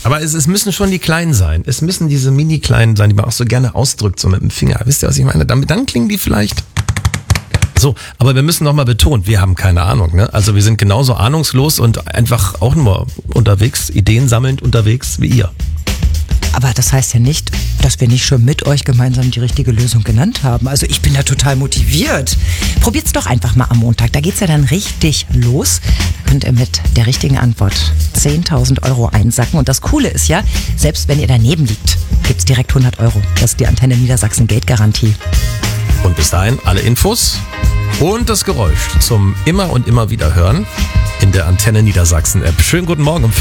Aber es müssen schon die Kleinen sein. Es müssen diese Mini-Kleinen sein, die man auch so gerne ausdrückt, so mit dem Finger. Wisst ihr, was ich meine? Dann klingen die vielleicht... So, aber wir müssen nochmal betonen, wir haben keine Ahnung, ne? Also wir sind genauso ahnungslos und einfach auch nur unterwegs, ideensammelnd unterwegs wie ihr. Aber das heißt ja nicht, dass wir nicht schon mit euch gemeinsam die richtige Lösung genannt haben. Also ich bin da total motiviert. Probiert's doch einfach mal am Montag. Da geht's ja dann richtig los. Da könnt ihr mit der richtigen Antwort 10.000 Euro einsacken. Und das Coole ist ja, selbst wenn ihr daneben liegt, gibt's direkt 100 Euro. Das ist die Antenne Niedersachsen Geldgarantie. Und bis dahin alle Infos und das Geräusch zum immer und immer wieder hören in der Antenne Niedersachsen App. Schönen guten Morgen.